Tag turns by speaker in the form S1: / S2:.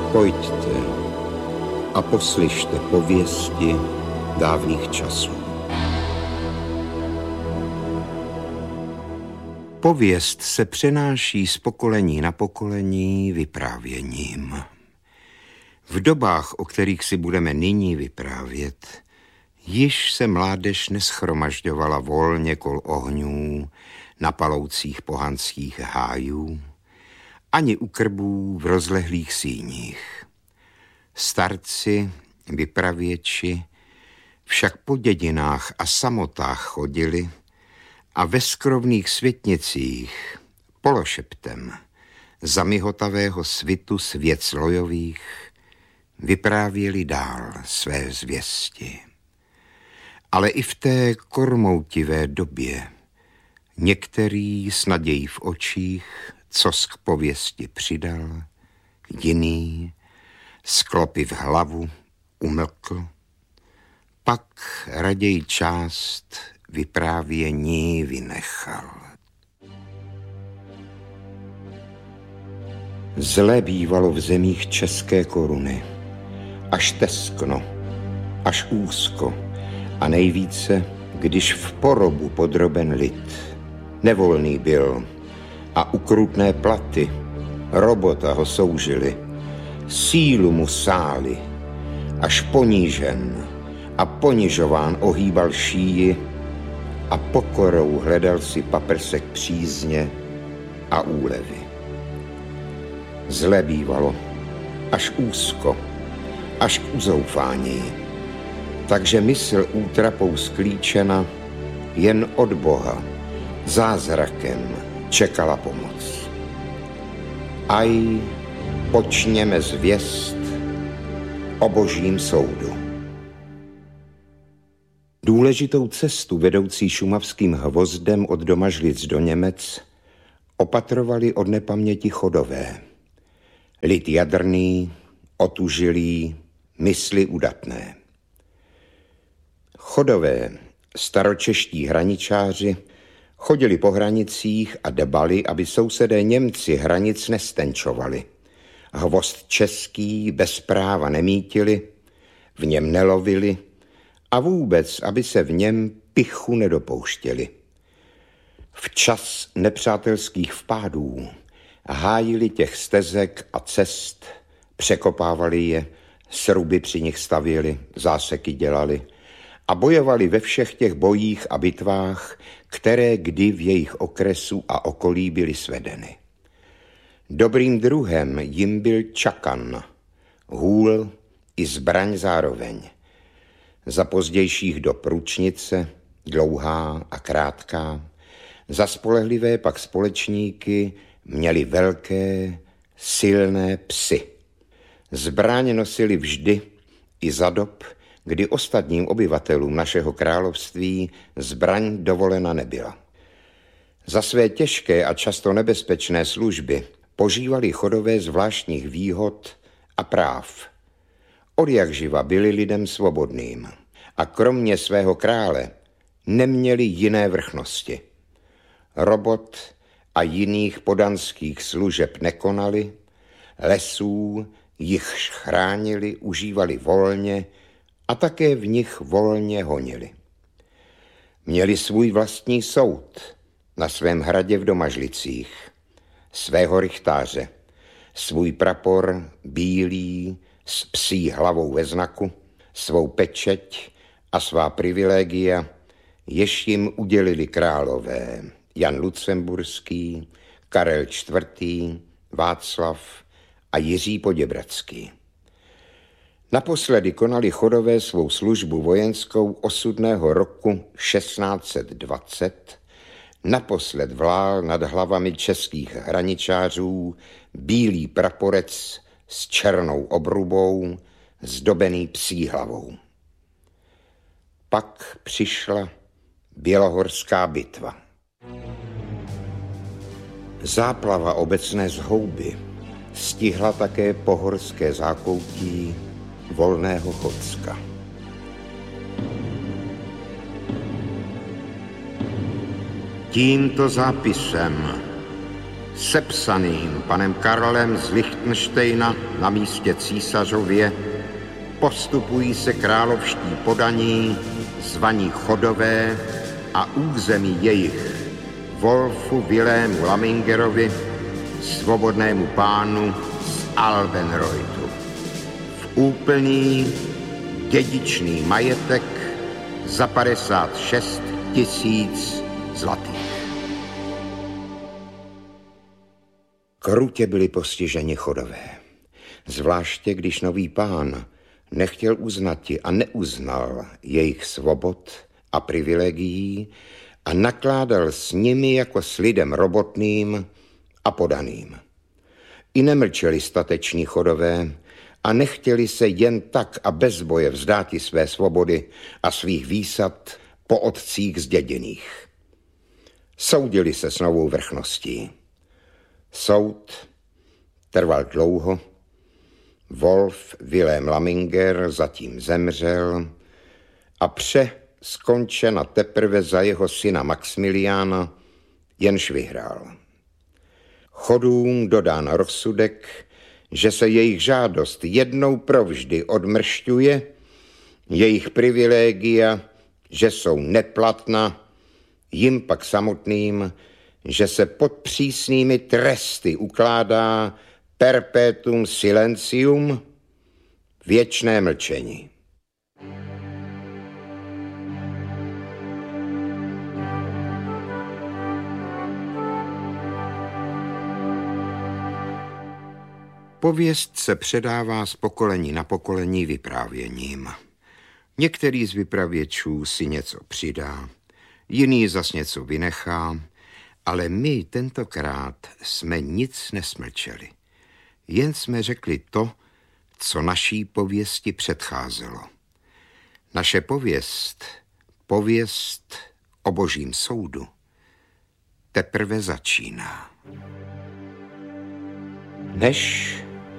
S1: Pojďte a poslyšte pověsti dávných časů. Pověst se přenáší z pokolení na pokolení vyprávěním. V dobách, o kterých si budeme nyní vyprávět, již se mládež neschromažďovala volně kol ohňů na paloucích pohanských hájů, ani u krbů v rozlehlých síních. Starci, vypravěči, však po dědinách a samotách chodili a ve skrovných světnicích pološeptem za mihotavého svitu svět lojových vyprávěli dál své zvěsti. Ale i v té kormoutivé době některý s nadějí v očích, cos k pověsti přidal, jiný s klopy v hlavu umlkl, pak raději část vyprávění vynechal. Zle bývalo v zemích české koruny, až teskno, až úzko a nejvíce, když v porobu podroben lid. Nevolný byl a ukrutné platy robota ho soužili, sílu mu sáli, až ponížen a ponižován ohýbal šíji a pokorou hledal si paprsek přízně a úlevy. Zle bývalo, až úzko, až k uzoufání, takže mysl útrapou sklíčena jen od Boha zázrakem čekala pomoc. Aj počněme zvěst o božím soudu. Důležitou cestu vedoucí šumavským Hvozdem od Domažlic do Němec opatrovali od nepaměti Chodové. Lid jadrný, otužilý, mysli udatné. Chodové, staročeští hraničáři, chodili po hranicích a dbali, aby sousedé Němci hranic nestenčovali. Hvozd český bez práva nemítili, v něm nelovili a vůbec, aby se v něm pichu nedopouštěli. Včas nepřátelských vpádů hájili těch stezek a cest, překopávali je, sruby při nich stavěli, záseky dělali a bojovali ve všech těch bojích a bitvách, které kdy v jejich okresu a okolí byly svedeny. Dobrým druhem jim byl čakan, hůl i zbraň zároveň. Za pozdějších dob ručnice, dlouhá a krátká, za spolehlivé pak společníky měli velké, silné psy. Zbraň nosili vždy i za dob, kdy ostatním obyvatelům našeho království zbraň dovolena nebyla. Za své těžké a často nebezpečné služby požívali Chodové zvláštních výhod a práv. Odjakživa byli lidem svobodným a kromě svého krále neměli jiné vrchnosti. Robot a jiných podanských služeb nekonali, lesů jichž chránili, užívali volně a také v nich volně honili. Měli svůj vlastní soud na svém hradě v Domažlicích, svého rychtáře, svůj prapor bílý s psí hlavou ve znaku, svou pečeť a svá privilegia, jež jim udělili králové Jan Lucemburský, Karel IV., Václav a Jiří Poděbradský. Naposledy konali Chodové svou službu vojenskou osudného roku 1620. Naposled vlál nad hlavami českých hraničářů bílý praporec s černou obrubou, zdobený psí hlavou. Pak přišla Bělohorská bitva. Záplava obecné zhouby stihla také pohorské zákoutí Volného Chocka. Tímto zápisem sepsaným panem Karlem z Lichtenštejna na místě císařově, postupují se královští podaní, zvaní Chodové a území jejich Wolfu Vilému Lamingerovi, svobodnému pánu z Albenreutu. V úplný dědičný majetek za 56 000 zlatých. Krutě byli postiženi Chodové, zvláště když nový pán nechtěl uznati a neuznal jejich svobod a privilegií a nakládal s nimi jako s lidem robotným a podaným. I nemlčeli stateční Chodové a nechtěli se jen tak a bez boje vzdáti své svobody a svých výsad po otcích zděděných. Soudili se s novou vrchností. Soud trval dlouho, Wolf Vilém Laminger zatím zemřel a skončena teprve za jeho syna Maxmiliána, jenž vyhrál. Chodům dodán rozsudek, že se jejich žádost jednou provždy odmršťuje, jejich privilegia, že jsou neplatná, jim pak samotným, že se pod přísnými tresty ukládá perpetuum silentium, věčné mlčení. Pověst se předává z pokolení na pokolení vyprávěním. Některý z vypravěčů si něco přidá, jiný zas něco vynechá, ale my tentokrát jsme nic nesmlčeli. Jen jsme řekli to, co naší pověsti předcházelo. Naše pověst o Božím soudu, teprve začíná. Než